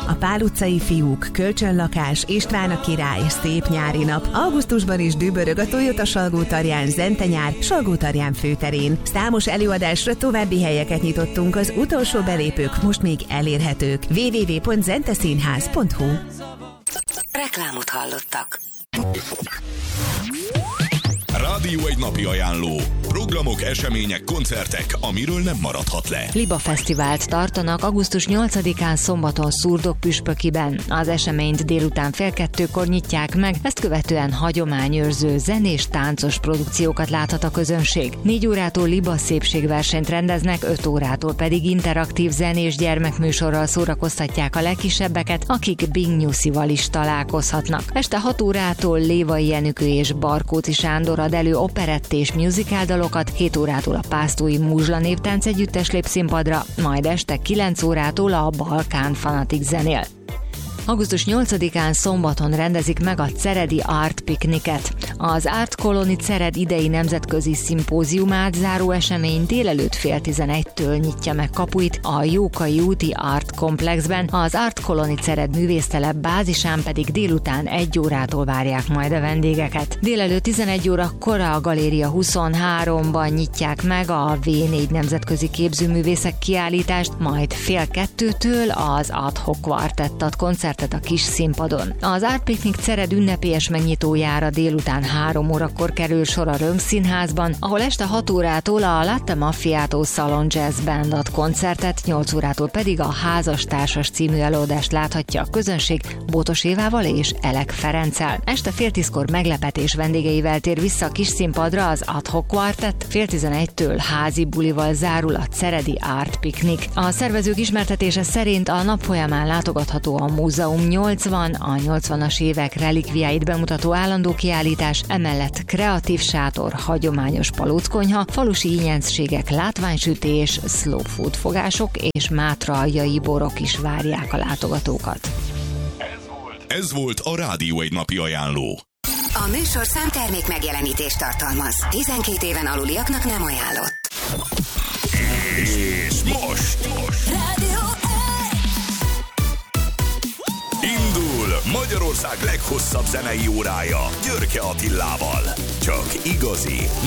A Pál utcai fiúk, kölcsönlakás, István a király, szép nyári nap. Augusztusban is dübörög a Toyota Salgótarján Zente-nyár Salgótarján főterén. Számos előadásra további helyeket nyitottunk, az utolsó belépők most még elérhetők. www.zenteszínház.hu. Reklámot hallottak. Rádió egy napi ajánló. Programok, események, koncertek, amiről nem maradhat le. Liba Fesztivált tartanak augusztus 8-án szombaton Szurdok-Püspökiben. Az eseményt délután 1:30-kor nyitják meg, ezt követően hagyományőrző zenés, táncos produkciókat láthat a közönség. 4 órától liba szépségversenyt rendeznek, 5 órától pedig interaktív zenés gyermekműsorral szórakoztatják a legkisebbeket, akik Bing Nyuszival is találkozhatnak. Este 6 órától Lévai Jenükő és Barkóci Sándor ad elő operett és musical dalokat, 7 órától a Pásztói Muzsla névtánc együttes lép színpadra, majd este 9 órától a Balkán Fanatik zenél. Augusztus 8-án szombaton rendezik meg a Ceredi Art Picnicet. Az Art Colony Cered idei nemzetközi szimpóziumát záró esemény délelőtt 10:30-től nyitja meg kapuit a Jókai úti Art Complexben, az Art Colony Cered művésztelep bázisán pedig délután 1 órától várják majd a vendégeket. Délelőtt 11 órakor a Galéria 23-ban nyitják meg a V4 nemzetközi képzőművészek kiállítást, majd 1:30-től az Ad Hoc Quartett ad koncertet a kis színpadon. Az Art Picnic Cered ünnepélyes megnyitójára délután 3 órakor kerül sor a Rönk Színházban, ahol este 6 órától a Latte Macchiato Salon Jazz Band ad koncertet, 8 órától pedig a Házastársas című előadást láthatja a közönség Bótos Évával és Elek Ferenccel. Este 10:30-kor meglepetés vendégeivel tér vissza a kis színpadra az Ad Hoc Quartett, 10:11-től házi bulival zárul a Ceredi Art Picnic. A szervezők ismertetése szerint a nap folyamán látogatható a Múzeum 80, a 80-as évek relikviáit bemutató állandó kiállítás, emellett kreatív sátor, hagyományos palóckonyha, falusi ínyentségek, látványsütés, slow food fogások és mátraaljai borok is várják a látogatókat. Ez volt a Rádió egy napi ajánló. A műsorszám termék megjelenítést tartalmaz. 12 éven aluliaknak nem ajánlott. És most Rádió indul Magyarország leghosszabb zenei órája Györke Attilával. Csak igazi,